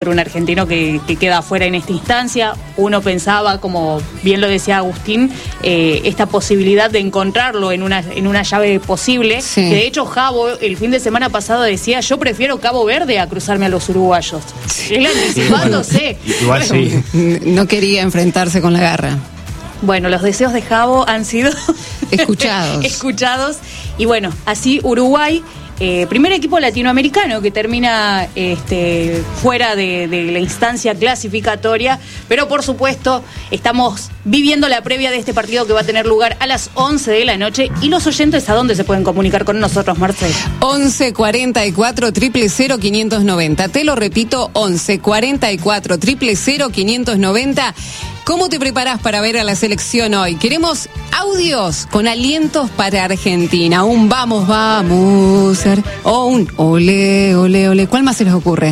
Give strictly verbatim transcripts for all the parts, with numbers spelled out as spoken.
otro, un argentino que, que queda afuera en esta instancia. Uno pensaba, como bien lo decía Agustín, eh, esta posibilidad de encontrarlo en una, en una llave posible. Sí. Que de hecho Javo el fin de semana pasado decía, yo prefiero Cabo Verde a cruzarme a los uruguayos. Sí. Él anticipándose. Igual sí. No quería enfrentarse con la garra. Bueno, los deseos de Javo han sido escuchados. escuchados. Y bueno, así Uruguay, eh, primer equipo latinoamericano que termina este, fuera de, de la instancia clasificatoria, pero por supuesto estamos viviendo la previa de este partido que va a tener lugar a las once de la noche. ¿Y los oyentes a dónde se pueden comunicar con nosotros, Marcel? once cuarenta y cuatro, cero cero, quinientos noventa. Te lo repito, once cuarenta y cuatro, cero cero, quinientos noventa. ¿Cómo te preparás para ver a la selección hoy? Queremos audios con alientos para Argentina. Un vamos, vamos. O un ole, ole, ole. ¿Cuál más se les ocurre?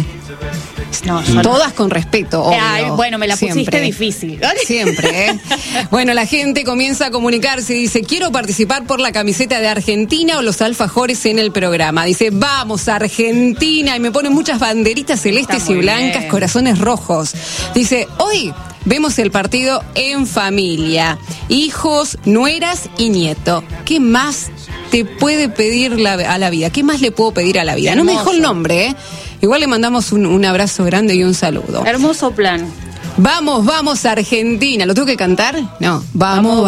No, yo Todas no. con respeto, obvio. Ay, bueno, me la pusiste Siempre. difícil. Siempre, ¿eh? Bueno, la gente comienza a comunicarse y dice, quiero participar por la camiseta de Argentina o los alfajores en el programa. Dice, vamos, Argentina. Y me ponen muchas banderitas celestes y blancas, bien. Corazones rojos. Dice, hoy vemos el partido en familia. Hijos, nueras y nieto. ¿Qué más te puede pedir la, a la vida? ¿Qué más le puedo pedir a la vida? Hermoso. No me dejó el nombre, ¿eh? Igual le mandamos un, un abrazo grande y un saludo. Hermoso plan. Vamos, vamos, Argentina. ¿Lo tengo que cantar? No. Vamos, vamos,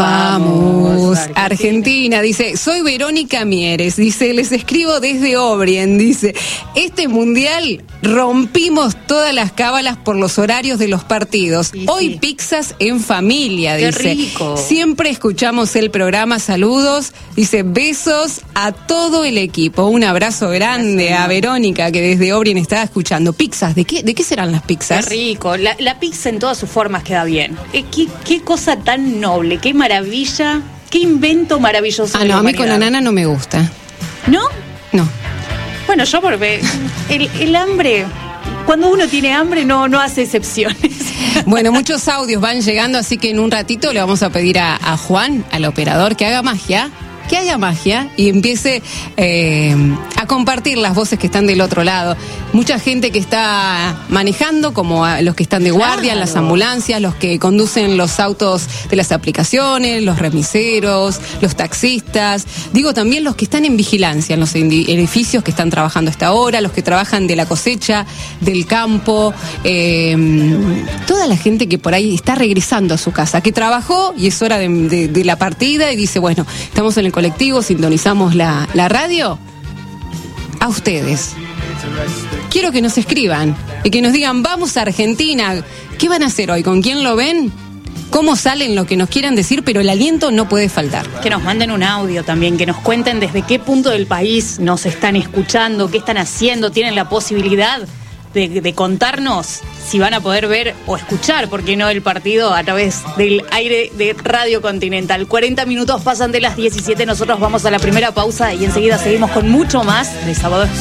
vamos. Argentina. Argentina, dice, soy Verónica Mieres. Dice, les escribo desde Obrien. Dice, este mundial rompimos todas las cábalas por los horarios de los partidos. Sí, Hoy sí. pizzas en familia, Qué dice. Rico. Siempre escuchamos el programa. Saludos. Dice, besos a todo el equipo. Un abrazo grande a Verónica, que desde Obrien está escuchando. Pizzas, ¿de qué, de qué serán las pizzas? Qué rico. La, la pizza en todas sus formas queda bien. Eh, qué, qué cosa tan noble, qué maravilla, qué invento maravilloso. Ah, no, a mí con banana no me gusta. ¿No? No. Bueno, yo porque el, el hambre, cuando uno tiene hambre no, no hace excepciones. Bueno, muchos audios van llegando, así que en un ratito le vamos a pedir a, a Juan, al operador, que haga magia. Que haya magia y empiece eh, a compartir las voces que están del otro lado. Mucha gente que está manejando, como los que están de guardia, claro. En las ambulancias, los que conducen los autos de las aplicaciones, los remiseros, los taxistas. Digo, también los que están en vigilancia en los edificios que están trabajando a esta hora, los que trabajan de la cosecha, del campo, eh, toda la gente que por ahí está regresando a su casa, que trabajó y es hora de, de, de la partida y dice, bueno, estamos en el colectivo, sintonizamos la, la radio. A ustedes quiero que nos escriban y que nos digan, vamos a Argentina, ¿qué van a hacer hoy? ¿Con quién lo ven? ¿Cómo salen? Lo que nos quieran decir, pero el aliento no puede faltar. Que nos manden un audio también, que nos cuenten desde qué punto del país nos están escuchando, qué están haciendo, tienen la posibilidad de, de contarnos si van a poder ver o escuchar, ¿por qué no?, el partido a través del aire de Radio Continental. cuarenta minutos pasan de las diecisiete, nosotros vamos a la primera pausa y enseguida seguimos con mucho más de Sábado